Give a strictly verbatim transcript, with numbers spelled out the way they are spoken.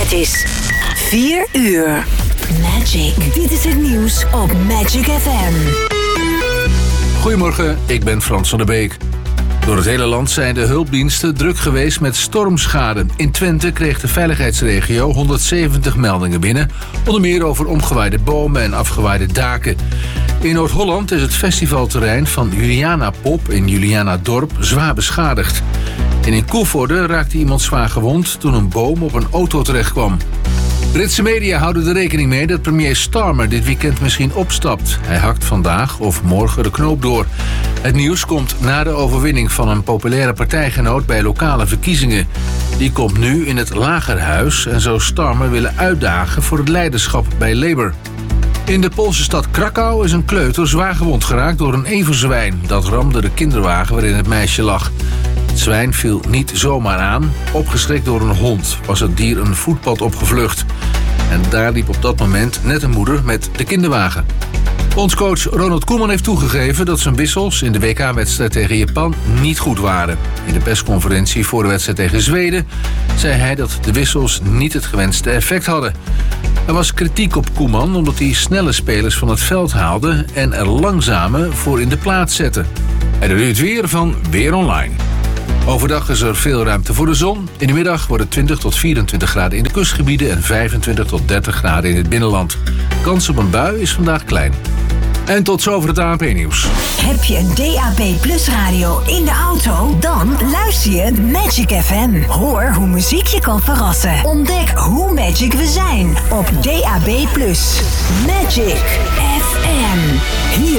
Het is vier uur. Magic. Dit is het nieuws op Magic F M. Goedemorgen, ik ben Frans van der Beek. Door het hele land zijn de hulpdiensten druk geweest met stormschade. In Twente kreeg de veiligheidsregio honderdzeventig meldingen binnen, onder meer over omgewaaide bomen en afgewaaide daken. In Noord-Holland is het festivalterrein van Juliana Pop in Julianadorp zwaar beschadigd. En in Koevoorde raakte iemand zwaar gewond toen een boom op een auto terechtkwam. Britse media houden er rekening mee dat premier Starmer dit weekend misschien opstapt. Hij hakt vandaag of morgen de knoop door. Het nieuws komt na de overwinning van een populaire partijgenoot bij lokale verkiezingen. Die komt nu in het Lagerhuis en zou Starmer willen uitdagen voor het leiderschap bij Labour. In de Poolse stad Krakau is een kleuter zwaar gewond geraakt door een everzwijn. Dat ramde de kinderwagen waarin het meisje lag. Het zwijn viel niet zomaar aan. Opgeschrikt door een hond was het dier een voetpad opgevlucht. En daar liep op dat moment net een moeder met de kinderwagen. Bondscoach Ronald Koeman heeft toegegeven dat zijn wissels in de W K-wedstrijd tegen Japan niet goed waren. In de persconferentie voor de wedstrijd tegen Zweden zei hij dat de wissels niet het gewenste effect hadden. Er was kritiek op Koeman omdat hij snelle spelers van het veld haalde en er langzame voor in de plaats zette. En dan nu het weer van Weer Online. Overdag is er veel ruimte voor de zon. In de middag wordt het twintig tot vierentwintig graden in de kustgebieden en vijfentwintig tot dertig graden in het binnenland. Kans op een bui is vandaag klein. En tot zover het A N P-nieuws. Heb je een D A B Plus radio in de auto? Dan luister je Magic F M. Hoor hoe muziek je kan verrassen. Ontdek hoe magic we zijn op D A B Plus. Magic F M. Hier